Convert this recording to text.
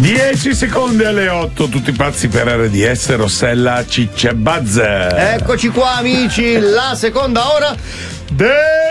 10 secondi alle 8, tutti pazzi per RDS, Rossella, Ciccia e Buzz. Eccoci qua amici, la seconda ora